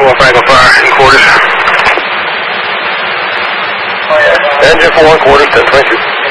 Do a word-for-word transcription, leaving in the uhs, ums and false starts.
One Franklin Fire, in quarters. Engine four, quarters, ten twenty-two.